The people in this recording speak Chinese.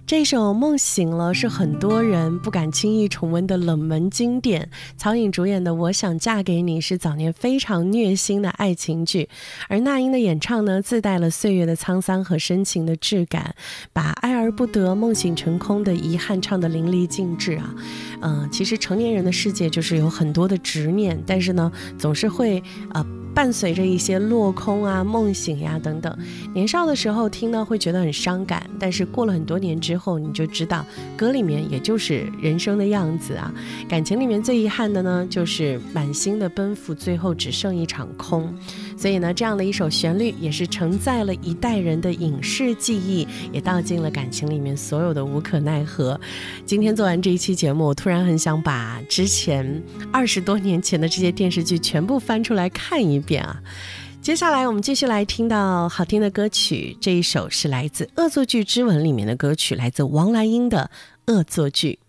这首《梦醒了》是很多人不敢轻易重温的冷门经典。曹颖主演的《我想嫁给你》是早年非常虐心的爱情剧，而那英的演唱呢，自带了岁月的沧桑和深情的质感，把爱而不得、梦醒成空的遗憾唱得淋漓尽致啊。其实成年人的世界就是有很多的执念，但是呢，总是会伴随着一些落空啊、梦醒呀等等。年少的时候听呢会觉得很伤感，但是过了很多年之后，你就知道歌里面也就是人生的样子啊。感情里面最遗憾的呢，就是满心的奔赴，最后只剩一场空。所以呢，这样的一首旋律也是承载了一代人的影视记忆，也道尽了感情里面所有的无可奈何。今天做完这一期节目，我突然很想把之前20多年前的这些电视剧全部翻出来看一遍啊。接下来我们继续来听到好听的歌曲，这一首是来自《恶作剧之吻》里面的歌曲，来自王蓝英的《恶作剧》。